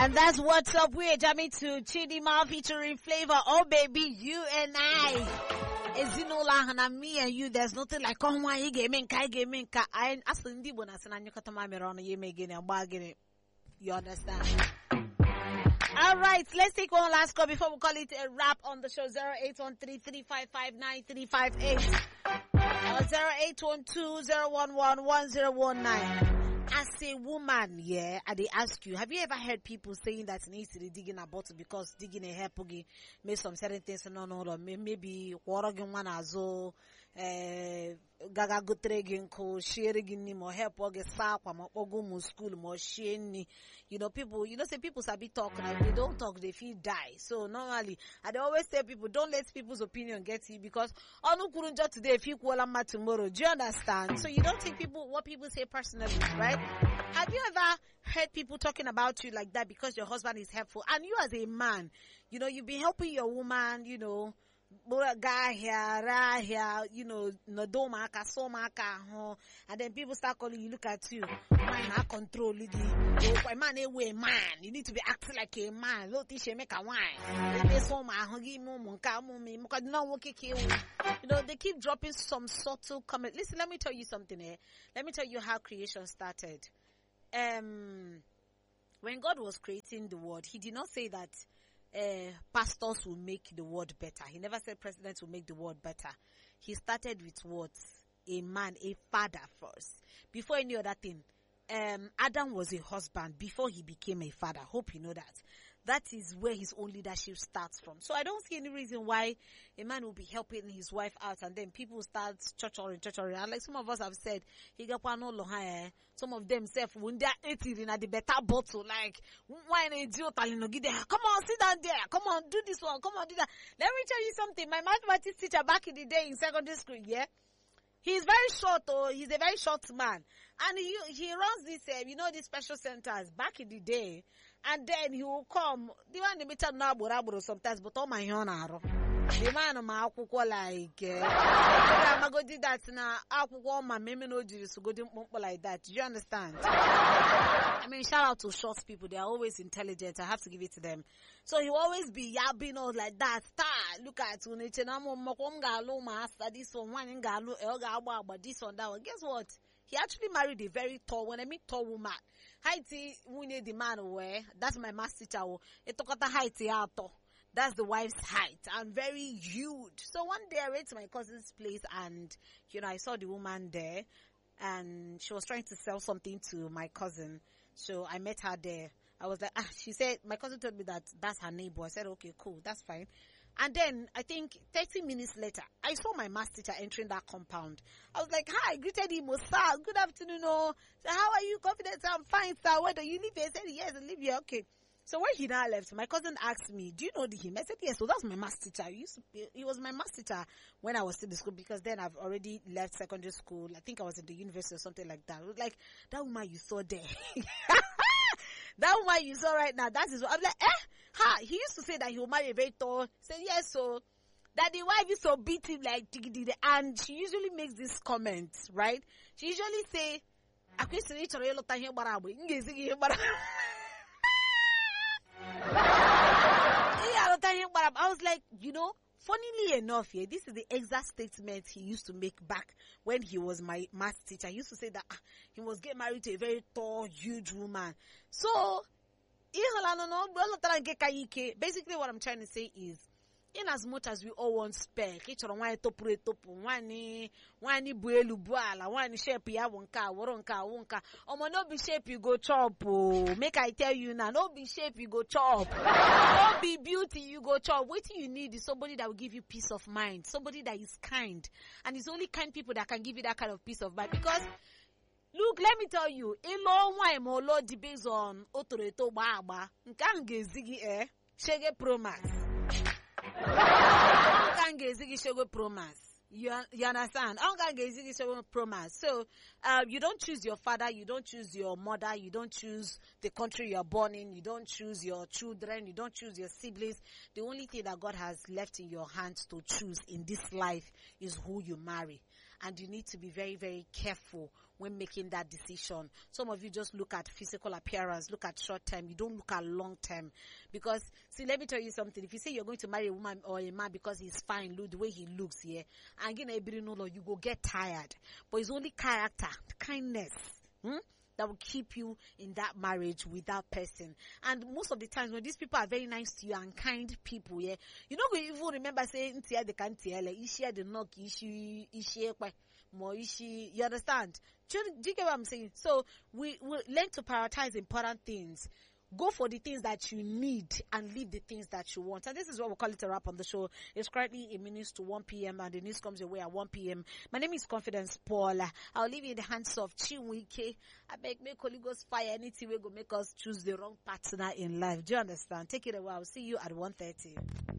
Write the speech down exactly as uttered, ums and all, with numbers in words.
And that's what's up. We're jamming to Chidima featuring Flavor. Oh baby, you and I. Ezinola and me and you. There's nothing like come on, you gaming, kai gaming, ka. I ask the Ndibo na sana nyukata mami rona ye making a bargain. You understand? All right, let's take one last call before we call it a wrap on the show. Zero eight one three three five five nine three five eight or zero eight one two zero one one one zero one nine. As a woman, yeah, I they ask you, have you ever heard people saying that it needs to be digging a bottle because digging a hair pugi make some certain things no no no maybe water one azo eh gaga gutregin ko sharing ni mo help or get sa kwa mo ogo mo school mo sheni. You know, people, you know, say people sabi talk, and if they don't talk, they feel die. So normally, I dey always tell people, don't let people's opinion get you because onu kurunja today, if you call them tomorrow. Do you understand? So you don't take people what people say personally, right? Have you ever heard people talking about you like that because your husband is helpful, and you as a man, you know, you've been helping your woman, you know, guy here, ra here, you know, no domaka, so maka, and then people start calling you, look at you, man, I control it. Oh, man, a man, you need to be acting like a man. Look, this make a wine. They so my huggy mum, me, because no one kick you. You know, they keep dropping some subtle comment. Listen, let me tell you something here. Let me tell you how creation started. Um, when God was creating the world, He did not say that. Uh, pastors will make the world better. He never said presidents will make the world better. He started with what? A man, a father first. Before any other thing. Um, Adam was a husband before he became a father. Hope you know that. That is where his own leadership starts from. So I don't see any reason why a man will be helping his wife out and then people start chochoring, chochoring. And like some of us have said, he got one all higher. Some of them say, when they're eating at the better bottle, like, why not do it? Come on, sit down there. Come on, do this one. Come on, do that. Let me tell you something. My mathematics teacher back in the day in secondary school, yeah, he's very short, oh, he's a very short man. And he he runs this, uh, you know, these special centers back in the day. And then he will come. The one they meet now, sometimes, but all my honor. The man of my akwukwo like, I'm going to do that now. Akwukwo my meme no juice go do like that. Do you understand? I mean, shout out to short people. They are always intelligent. I have to give it to them. So he will always be yabbing all like that. Star, look at you. This one, one but this one, that one. Guess what? He actually married a very tall, when I mean tall woman. Heighty, we need the man away. That's my master teacher. It took a heighty out. That's the wife's height. And very huge. So one day I went to my cousin's place and, you know, I saw the woman there. And she was trying to sell something to my cousin. So I met her there. I was like, ah, she said, my cousin told me that that's her neighbor. I said, okay, cool, that's fine. And then, I think, thirty minutes later, I saw my math teacher entering that compound. I was like, hi, greeted him, oh, sir, good afternoon, oh. So how are you? Confident? I'm fine, sir. Where do you live here? I said, yes, I live here. Okay. So when he now left, my cousin asked me, do you know him? I said, yes, so that's my math teacher. He, used to be, he was my math teacher when I was still in school because then I've already left secondary school. I think I was in the university or something like that. It was like, that woman you saw there. That woman you saw right now, that is what I'm like, eh? Ha, he used to say that he will marry a very tall. Say yes, so that the wife used to beat him like diggy, and she usually makes this comment, right? She usually say, I was like, you know, funnily enough, here, this is the exact statement he used to make back when he was my math teacher. He used to say that ah, he was getting married to a very tall, huge woman. So, basically what I'm trying to say is, in as much as we all want spec, each one want topure topu, one one buelu buala, one shape ya wonka, waronka wonka. Omo no be shape you go chop. Oh, make I tell you now, no be shape you go chop. No be beauty you go chop. What you need is somebody that will give you peace of mind, somebody that is kind, and it's only kind people that can give you that kind of peace of mind. Because look, let me tell you, a long while more Lord debates on otoreto baba, nkange zigi eh, shege promise. Promise. You, you understand? Promise. So, uh, you don't choose your father, you don't choose your mother, you don't choose the country you're born in, you don't choose your children, you don't choose your siblings. The only thing that God has left in your hands to choose in this life is who you marry. And you need to be very, very careful when making that decision. Some of you just look at physical appearance, look at short term. You don't look at long term. Because, see, let me tell you something. If you say you're going to marry a woman or a man because he's fine, look the way he looks here, and again, you go get tired. But it's only character, kindness, hmm? that will keep you in that marriage with that person. And most of the times when these people are very nice to you and kind people, yeah, you know, we even remember saying, they can't tell, ishi the knock, ishi, ishi, more ishi, you understand? Do you, do you get what I'm saying? So we will learn to prioritize important things. Go for the things that you need and leave the things that you want. And this is what we call it a wrap on the show. It's currently a minutes to one p.m. and the news comes your way at one p.m. My name is Confidence Paula. I'll leave you in the hands of Chinwike. I beg, make Holy Ghost fire anything we go make us choose the wrong partner in life. Do you understand? Take it away. I'll see you at one thirty.